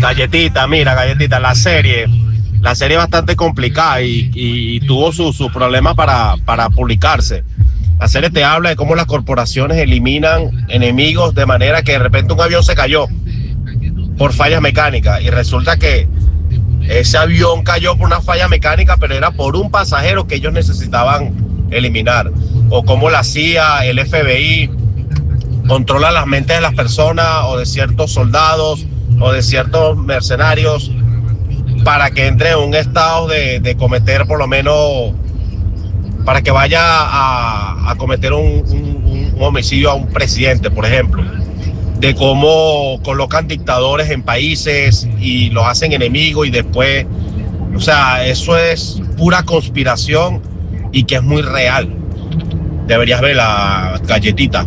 Galletita, la serie es bastante complicada y tuvo sus problemas para publicarse. La serie te habla de cómo las corporaciones eliminan enemigos de manera que de repente un avión se cayó por fallas mecánicas y resulta que ese avión cayó por una falla mecánica, pero era por un pasajero que ellos necesitaban eliminar. O cómo la CIA, el FBI controla las mentes de las personas o de ciertos soldados o de ciertos mercenarios para que entre en un estado de cometer, por lo menos, para que vaya a cometer un homicidio a un presidente, por ejemplo. De cómo colocan dictadores en países y los hacen enemigos y después, o sea, eso es pura conspiración y que es muy real. Deberías ver la Galletita.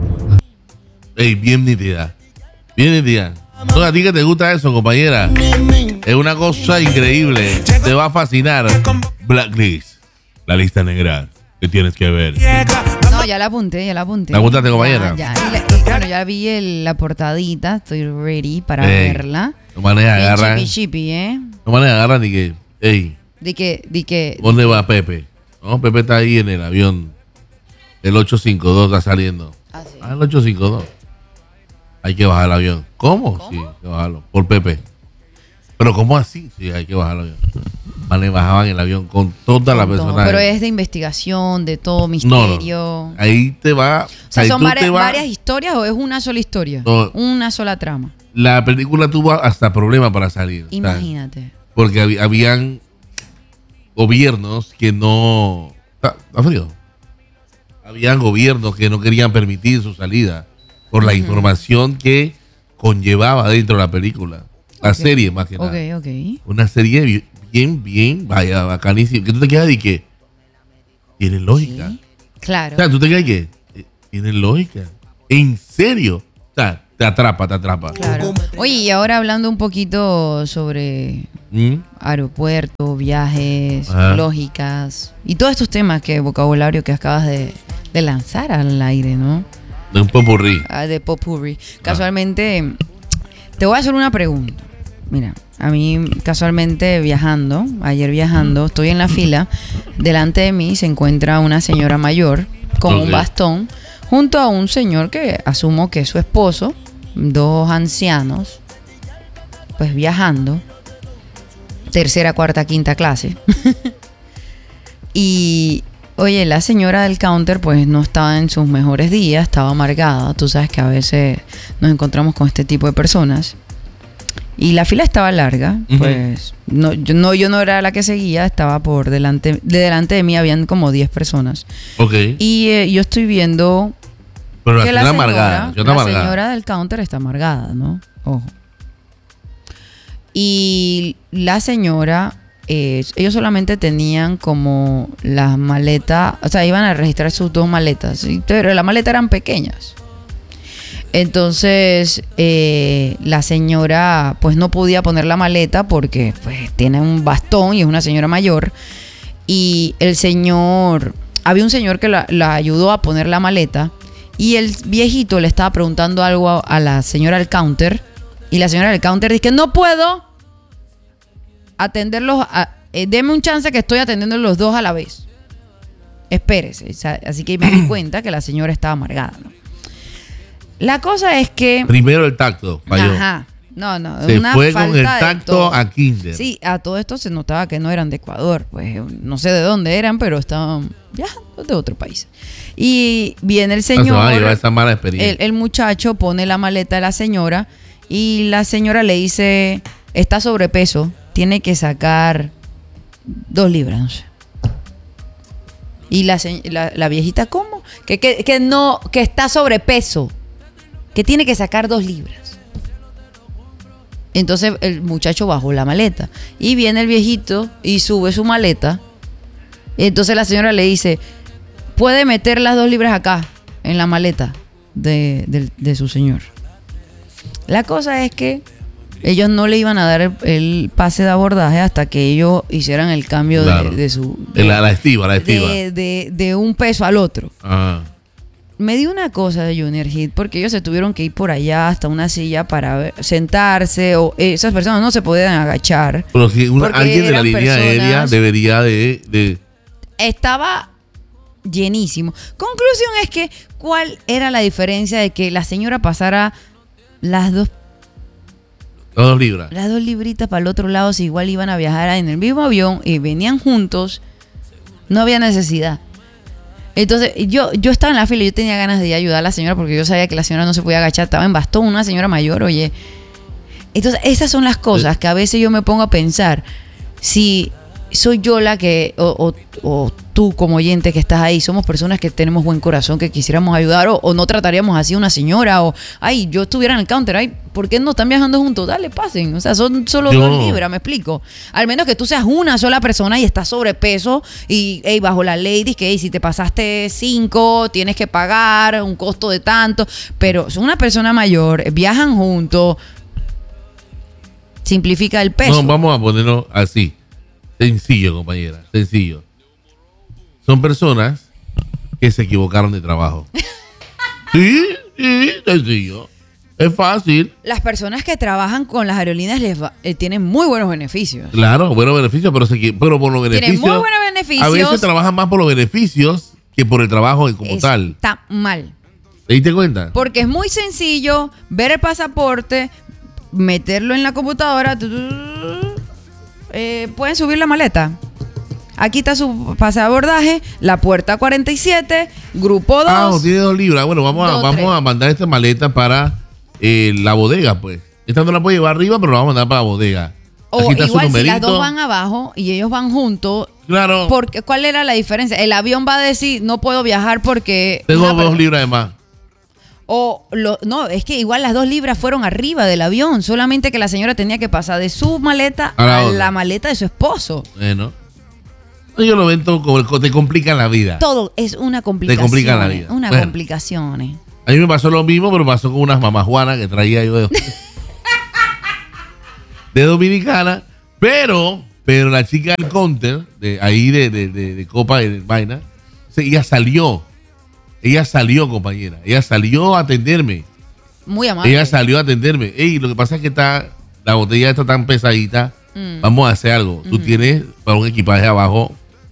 Ey, bien nítida. No, a ti que te gusta eso, compañera. Es una cosa increíble. Te va a fascinar. Blacklist, la lista negra que tienes que ver. No, ya la apunté. ¿La apuntaste, compañera? Bueno, ya vi la portadita. Estoy ready para verla. No maneja agarra. Chipi, ¿eh? No maneja agarra ni que. Ey. Di que. ¿Dónde va Pepe? No, Pepe está ahí en el avión. El 852 está saliendo. Sí. El 852. Hay que bajar el avión. ¿Cómo? Sí, hay que bajarlo. Por Pepe. ¿Pero cómo así? Sí, hay que bajar el avión. Bajaban el avión con todas las personas. Pero es de investigación, de todo misterio. No. Ahí te va. O sea, ¿son varias historias o es una sola historia? No. Una sola trama. La película tuvo hasta problemas para salir. Imagínate. ¿Sabes? Porque habían gobiernos que no. ¿Está frío? Habían gobiernos que no querían permitir su salida por la información que conllevaba dentro de la película. La serie, más que nada. Ok. Una serie bien, vaya, bacanísima. Que tú te quedas y que tiene lógica. Sí, claro. O sea, tú te quedas y que tiene lógica. ¿En serio? O sea, te atrapa. Claro. Oye, y ahora hablando un poquito sobre aeropuertos, viajes, lógicas y todos estos temas, vocabulario que acabas de lanzar al aire, ¿no? De un popurrí. De popurrí. Casualmente, te voy a hacer una pregunta. Mira, a mí casualmente ayer viajando, estoy en la fila, delante de mí se encuentra una señora mayor con un bastón, junto a un señor que asumo que es su esposo, dos ancianos, pues viajando, tercera, cuarta, quinta clase. Y oye, la señora del counter pues no estaba en sus mejores días, estaba amargada. Tú sabes que a veces nos encontramos con este tipo de personas. Y la fila estaba larga, pues yo no era la que seguía, estaba por delante de mí habían como 10 personas. Okay. Y yo estoy viendo pero que la señora del counter está amargada, ¿no? Ojo. Y la señora, ellos solamente tenían como las maletas, o sea, iban a registrar sus 2 maletas, pero las maletas eran pequeñas. Entonces, la señora pues no podía poner la maleta porque pues tiene un bastón y es una señora mayor. Y había un señor que la ayudó a poner la maleta y el viejito le estaba preguntando algo a la señora del counter y la señora del counter dice que no puedo atenderlos, deme un chance que estoy atendiendo los 2 a la vez. Espérese. Así que me di cuenta que la señora estaba amargada, ¿no? La cosa es que... Primero el tacto, falló. Ajá. No. Se una fue falta con el tacto a kinder. Sí, a todo esto se notaba que no eran de Ecuador. Pues no sé de dónde eran, pero estaban ya de otro país. Y viene el señor... Se va a llevar esa mala experiencia. El muchacho pone la maleta de la señora y la señora le dice, está sobrepeso, tiene que sacar 2 libras, no sé. Y la viejita, ¿cómo? Que no, que está sobrepeso. Que tiene que sacar 2 libras. Entonces el muchacho bajó la maleta. Y viene el viejito y sube su maleta. Entonces la señora le dice, puede meter las 2 libras acá, en la maleta de su señor. La cosa es que ellos no le iban a dar el pase de abordaje hasta que ellos hicieran el cambio, claro, de su... La estiva. De un peso al otro. Ajá. me dio una cosa de Junior Hit, porque ellos se tuvieron que ir por allá hasta una silla para sentarse, o esas personas no se podían agachar. Pero si alguien de la eran línea aérea debería de... Estaba llenísimo. Conclusión es que, ¿cuál era la diferencia de que la señora pasara las dos libras. Las 2 libritas para el otro lado, si igual iban a viajar en el mismo avión y venían juntos, no había necesidad. Entonces, yo estaba en la fila y yo tenía ganas de ir a ayudar a la señora porque yo sabía que la señora no se podía agachar, estaba en bastón, una señora mayor, oye. Entonces, esas son las cosas que a veces yo me pongo a pensar, si soy yo la que, o tú como oyente que estás ahí, somos personas que tenemos buen corazón, que quisiéramos ayudar, o no trataríamos así a una señora, o, ay, yo estuviera en el counter, ay, ¿por qué no están viajando juntos? Dale, pasen, o sea, son solo 2 libras, me explico. Al menos que tú seas una sola persona y estás sobrepeso y, hey, bajo la ley, dice que, hey, si te pasaste 5, tienes que pagar un costo de tanto, pero son una persona mayor, viajan juntos, simplifica el peso. No, vamos a ponerlo así. Sencillo, compañera, sencillo. Son personas que se equivocaron de trabajo. Sí, sencillo. Es fácil. Las personas que trabajan con las aerolíneas tienen muy buenos beneficios. Claro, buenos beneficios, pero por los beneficios. Tienen muy buenos beneficios. A veces trabajan más por los beneficios que por el trabajo como tal. Está mal. ¿Te diste cuenta? Porque es muy sencillo ver el pasaporte, meterlo en la computadora. Pueden subir la maleta. Aquí está su pase de abordaje, la puerta 47, grupo 2. Ah, tiene 2 libras. Bueno, vamos a mandar esta maleta para la bodega, pues. Esta no la puede llevar arriba, pero la vamos a mandar para la bodega. O aquí está igual su si las numerito. dos van abajo y ellos van juntos. Claro. Porque, ¿cuál era la diferencia? El avión va a decir, no puedo viajar porque... Tengo 2 libras de más. No, es que igual las 2 libras fueron arriba del avión, solamente que la señora tenía que pasar de su maleta a la maleta de su esposo. Bueno, yo lo ven todo como te complican la vida. Todo es una complicación. Te complican la vida. Una complicación. A mí me pasó lo mismo, pero pasó con unas mamajuanas que traía yo de Dominicana, pero la chica del counter, de Copa y de vaina, ella salió, compañera. Ella salió a atenderme. Muy amable. Ella salió a atenderme. Ey, lo que pasa es que la botella está tan pesadita. Vamos a hacer algo. Tú tienes para un equipaje abajo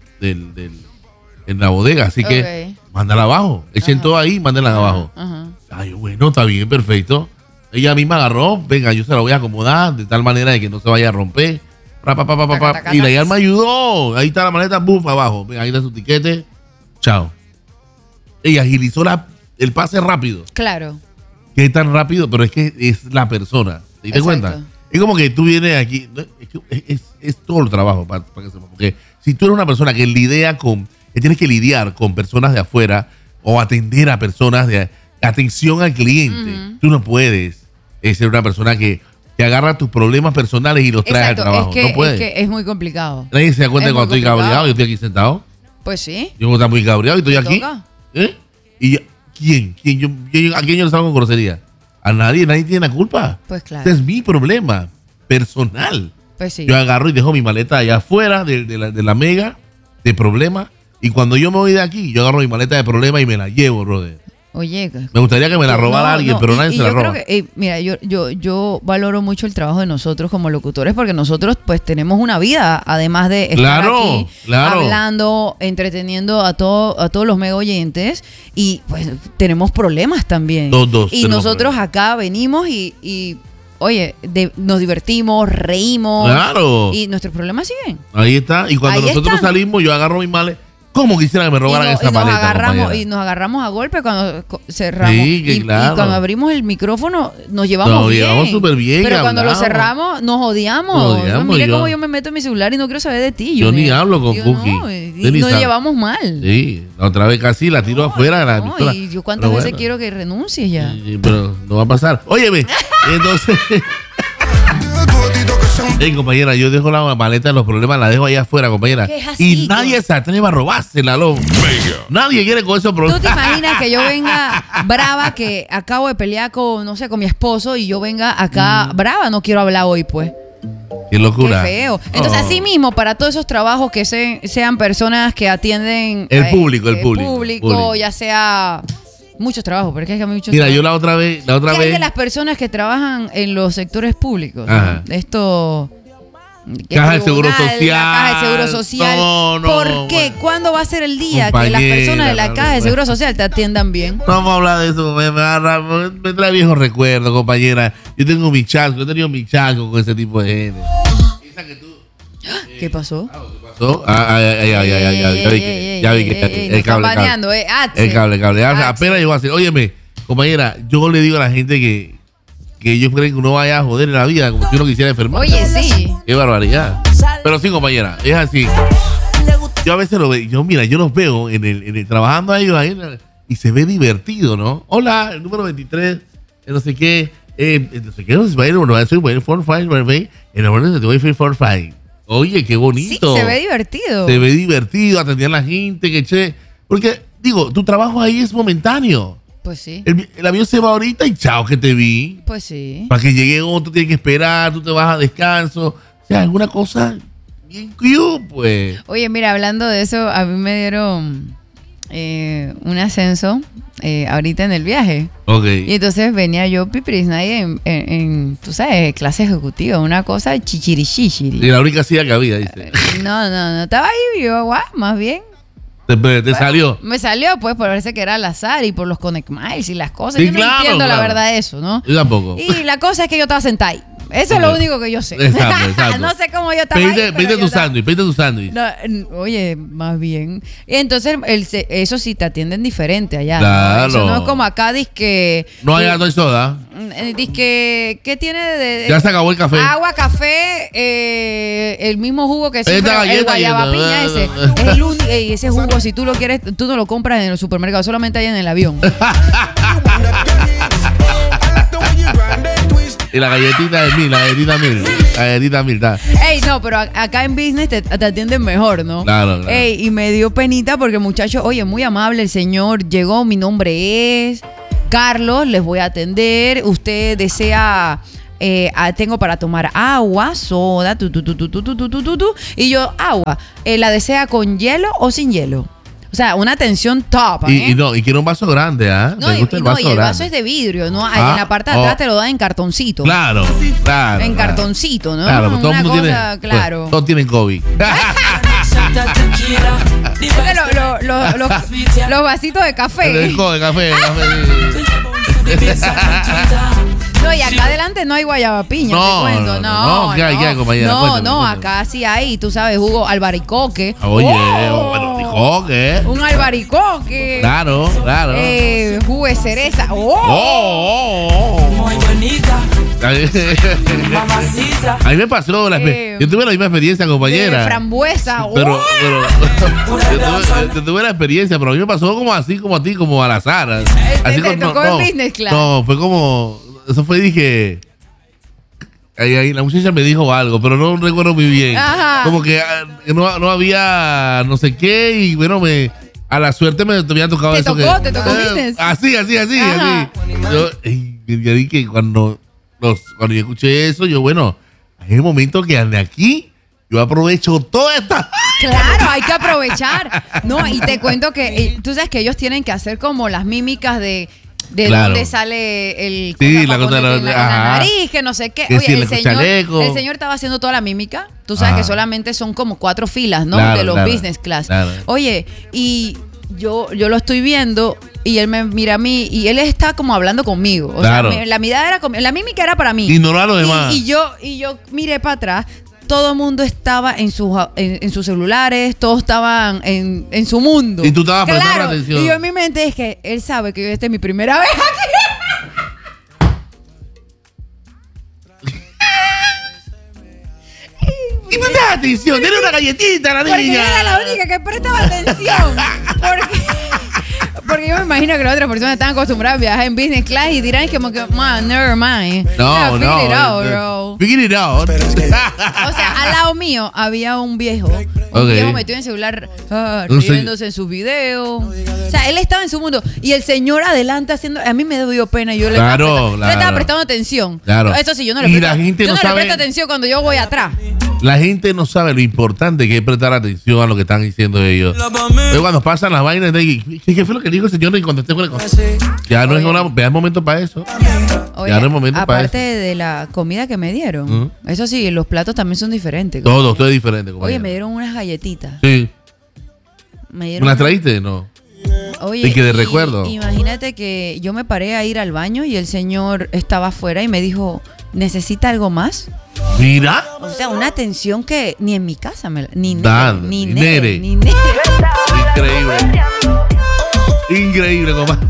en la bodega, así que mándala abajo. Echen todo ahí, mándenla abajo. Ay, bueno, está bien, perfecto. Ella misma agarró, venga, yo se la voy a acomodar de tal manera de que no se vaya a romper. Y la ella me ayudó. Ahí está la maleta, buf, abajo. Venga, ahí está su tiquete. Chao. Ella agilizó el pase rápido. Claro. Que es tan rápido, pero es que es la persona. ¿Te das cuenta? Es como que tú vienes aquí. Es todo el trabajo para que sepa. Porque si tú eres una persona que que tienes que lidiar con personas de afuera o atender a personas de atención al cliente, tú no puedes ser una persona que agarra tus problemas personales y los trae al trabajo. No puedes. Es que es muy complicado. Nadie se da cuenta cuando estoy cabreado. Yo estoy aquí sentado. Pues sí. Yo estoy muy cabreado y estoy aquí. ¿Y quién? ¿A quién yo le salgo con grosería? A nadie tiene la culpa. Pues claro. Ese es mi problema personal. Pues sí. Yo agarro y dejo mi maleta allá afuera de la mega de problema. Y cuando yo me voy de aquí, yo agarro mi maleta de problema y me la llevo, brother. Oye, me gustaría que me la robara alguien, pero nadie se la roba. Creo que, mira, yo valoro mucho el trabajo de nosotros como locutores porque nosotros pues tenemos una vida, además de estar aquí hablando, entreteniendo a todos los mega oyentes y pues tenemos problemas también. Y nosotros acá venimos y oye, nos divertimos, reímos. Claro. Y nuestros problemas siguen. Ahí está. Y cuando nosotros salimos, yo agarro mi maleta. ¿Cómo quisiera que me robaran esa maleta? Y nos agarramos a golpe cuando cerramos. Sí, claro. Y cuando abrimos el micrófono, nos llevamos bien. Nos llevamos súper bien. Pero cuando lo cerramos, nos odiamos. Mira cómo yo me meto en mi celular y no quiero saber de ti. Yo ni hablo con Cookie. Y nos llevamos mal. Sí, la otra vez casi la tiro afuera de la emisora. Y yo cuántas veces quiero que renuncies ya. Sí, pero no va a pasar. Óyeme, entonces... compañera, yo dejo la maleta de los problemas, la dejo allá afuera, compañera. Y nadie se atreve a robársela, loco. Nadie quiere con esos problemas. ¿Tú te imaginas que yo venga brava, que acabo de pelear con mi esposo y yo venga acá brava? No quiero hablar hoy, pues. Qué locura. Qué feo. Entonces, así mismo, para todos esos trabajos que sean personas que atienden... El público, ya sea muchos trabajos, porque es que hay muchos Mira, trabajos. yo la otra vez... ¿Qué hay de las personas que trabajan en los sectores públicos? Ajá. Esto... Caja de Seguro La Social. Caja de Seguro Social. No, ¿Por qué? bueno. ¿Cuándo va a ser el día que Compañera, las personas de la no, Caja de bueno. Seguro Social te atiendan bien? No vamos a hablar de eso, me trae viejos recuerdos, compañera. Yo tengo mi chasco, he tenido mi chasco con ese tipo de gente. Esa que tú... ¿Qué pasó? ¿Qué pasó? Ya vi que el cable. El cable. Apenas llegó a ser. Óyeme, compañera, yo le digo a la gente que ellos creen que uno vaya a joder en la vida como si uno quisiera enfermar. Oye, sí. Qué barbaridad. Pero sí, compañera, es así. Yo a veces lo veo, yo los veo en el trabajando ahí y se ve divertido, ¿no? Hola, el número 23, no sé qué, Oye, qué bonito. Sí, se ve divertido. Se ve divertido, atender a la gente, que che. Porque, digo, tu trabajo ahí es momentáneo. Pues sí. El avión se va ahorita y chao, que te vi. Pues sí. Para que llegue otro, tienes que esperar, tú te vas a descanso. O sea, alguna cosa bien cute, pues. Oye, mira, hablando de eso, a mí me dieron un ascenso ahorita en el viaje. Ok. Y entonces venía yo pipirisnay en tú sabes, clase ejecutiva, una cosa chichirichichiri. Y la única silla que había, dice. No, estaba ahí yo, guau, más bien. Te salió. Me salió, pues, por verse que era al azar y por los Connect Miles y las cosas. Sí, Yo no claro, entiendo la claro. verdad de eso, ¿no? Yo tampoco. Y la cosa es que yo estaba sentada ahí. Eso es lo único que yo sé. Exacto. No sé cómo yo estaba ahí, pero Pediste yo tu estaba- sándwich. No, oye, más bien. Entonces, eso sí te atienden diferente allá. Claro. ¿no? Eso no es como acá, dizque... No hay soda. Dizque, ¿qué tiene de...? Ya se acabó el café. Agua, café, el mismo jugo que siempre, Esta el galleta guayaba yendo. piña ese. Es el único, ese jugo, si tú lo quieres, tú no lo compras en el supermercado, solamente hay en el avión. Y la galletita de mil, la galletita mil. Ey, no, pero acá en business te atienden mejor, ¿no? Claro. Ey, y me dio penita porque el muchacho, oye, muy amable el señor, llegó, mi nombre es Carlos, les voy a atender, usted desea... tengo para tomar agua, soda, y yo, agua, ¿la desea con hielo o sin hielo? O sea, una atención top, ¿eh? Y quiero un vaso grande, ¿ah? No, Me gusta el vaso y el vaso grande. es de vidrio, ¿no? Ahí en la parte de atrás te lo dan en cartoncito. Claro. En cartoncito, ¿no? Claro, pues todo el una mundo cosa, tiene. claro. Pues, todos tienen COVID. Los vasitos de café. El café. No, y acá adelante no hay guayaba piña, No, te cuento. no, ¿qué hay, compañera? Cuéntame. Acá sí hay, tú sabes, jugo albaricoque. Oye, ¡Oh! bueno, dijo que. Un albaricoque. Claro. Jugo de cereza. ¡Oh! Muy bonita, mamacita. A mí me pasó, yo tuve la misma experiencia, compañera. De frambuesa. Pero ¡Oh! yo tuve la experiencia, pero a mí me pasó como así, como a ti, como al azar. Así te tocó en business class. No, fue como, eso fue, dije, ahí la muchacha me dijo algo, pero no recuerdo muy bien. Ajá. Como que no había no sé qué y bueno, a la suerte me había tocado ¿Te eso. tocó? ¿Te tocó business? Así. Ajá. Yo dije que cuando yo escuché eso, yo, bueno, hay un momento que de aquí yo aprovecho toda esta. Claro, hay que aprovechar. No, y te cuento que tú sabes que ellos tienen que hacer como las mímicas de Claro. dónde sale el Sí, cosa la para cosa ponerte en la ajá. nariz, que no sé qué. Que Oye, sí, el el chaleco. señor estaba haciendo toda la mímica. Tú sabes Ajá. que solamente son como 4 filas, ¿no? Claro, de los claro, business class. claro. Oye, y yo lo estoy viendo y él me mira a mí y él está como hablando conmigo. O Claro. sea, la mirada era la mímica era para mí. Ignorar a los demás. Y yo miré para atrás. Todo el mundo estaba en sus celulares, todos estaban en su mundo. Y tú estabas prestando Claro, atención. y yo en mi mente es que él sabe que esta es mi primera vez aquí. Y no te das atención, dale una galletita a la Porque yo niña. era la única que prestaba atención. Porque yo me imagino que las otras personas están acostumbradas a viajar en business class y dirán como que, man, never mind. No. Figure it out, bro. Figure it out. O sea, al lado mío había un viejo. Un Ok. viejo metido en el celular, Un riéndose en sus videos. O sea, él estaba en su mundo. Y el señor adelante haciendo. A mí me dio pena. Yo le Claro, estaba claro. prestando atención. Claro. Eso sí, yo no le Y presto, la gente yo no no sabe- le presto atención cuando yo voy atrás. La gente no sabe lo importante que es prestar atención a lo que están diciendo ellos. Pero cuando pasan las vainas de ¿qué fue lo que dijo el señor? Y cuando esté con el... Ya no es hora, vea el momento para eso. Oye, ya no es momento para eso. aparte de la comida que me dieron, eso sí, los platos también son diferentes. Todo es diferente. Oye, compañero. me dieron unas galletitas. Sí. Me ¿Me dieron las trajiste? No. Oye, Y que de recuerdo. Imagínate que yo me paré a ir al baño y el señor estaba afuera y me dijo, ¿necesita algo más? Mira. O sea, una atención que ni en mi casa, ni Dan, ni ni nere, nere. ni nere. Increíble. Increíble, compadre.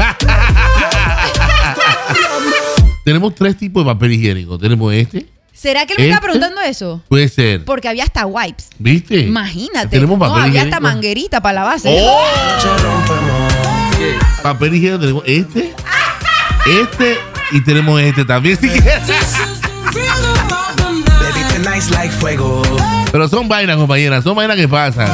Tenemos 3 tipos de papel higiénico. Tenemos este. ¿Será que él me está preguntando eso? Puede ser. Porque había hasta wipes. ¿Viste? Imagínate. Tenemos papel había higiénico. hasta manguerita para la base. ¡Oh! Papel higiénico tenemos este y tenemos este también. Si quieres. Pero son vainas, compañeras. Son vainas que pasan.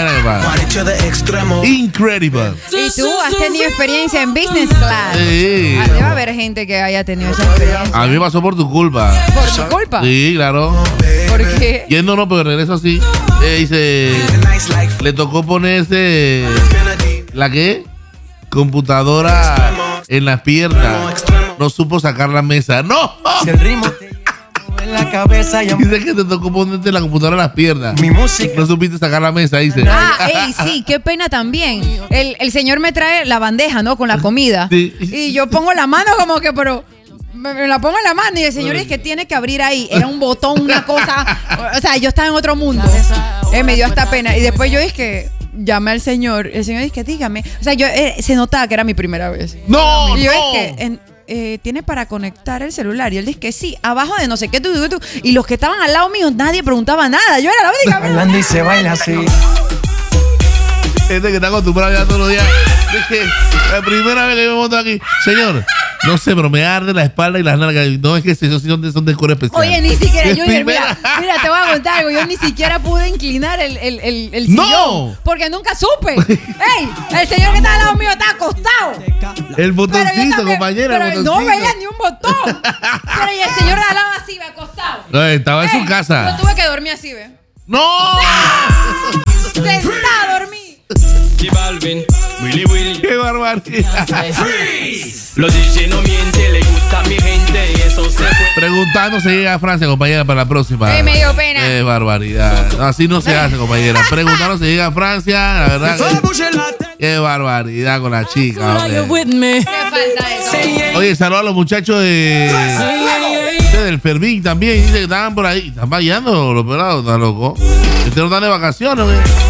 Incredible. ¿Y tú has tenido experiencia en business class? Sí. Debe haber gente que haya tenido esa experiencia. A mí me pasó por tu culpa. ¿Por tu culpa? Sí, claro. Porque Yendo no, pero regreso así. Dice, le tocó ponerse ¿la qué? Computadora en las piernas. No supo sacar la mesa. ¡No! Si el ritmo te lleva en la cabeza, Dice que te tocó ponerte la computadora en las piernas. mi música. No supiste sacar la mesa, dice. sí, qué pena también. El señor me trae la bandeja, ¿no? Con la comida. Sí. Y yo pongo la mano como que, pero me la pongo en la mano y el señor dice que tiene que abrir ahí. Era un botón, una cosa. O sea, yo estaba en otro mundo. Me dio hasta pena. Y después yo dije que llamé al señor. El señor dice que dígame. O sea, yo se notaba que era mi primera vez. ¡No! Y yo no. dije que tiene para conectar el celular. Y él dice que sí, abajo de no sé qué. Y los que estaban al lado mío, nadie preguntaba nada. Yo era la única. Bailando y se baila así. Gente que está acostumbrada ya todos los días. Es que la primera vez que yo me monto aquí, señor, no sé, pero me arde la espalda y las nalgas. No, es que esos son de cura especial. Oye, ni siquiera, Es yo dije, primera. mira, te voy a contar algo. Yo ni siquiera pude inclinar el ¡No! sillón. Porque nunca supe. ¡Ey! El señor que está al lado mío está acostado. El Pero yo botoncito, también- compañera. pero el no botoncito. veía ni un botón. Pero y el señor al lado así, ve, acostado. No, estaba en su Ey, casa. Yo tuve que dormir así, ve. ¡No! Sentada a dormir. J Balvin, Willy Willy. ¡Qué barbaridad! Los DJ no mienten, le gusta a mi gente y eso se fue. Preguntando si llega a Francia, compañera, para la próxima. Me dio pena. ¡Qué barbaridad! No, así no se hace, compañera. Preguntando si llega a Francia, la verdad. ¡Qué barbaridad con la chica! hombre. ¿Qué falta eso? Oye, saludos a los muchachos del Fermín también. Dice que estaban por ahí. Están bailando los pelados, están locos. Este no están de vacaciones, güey.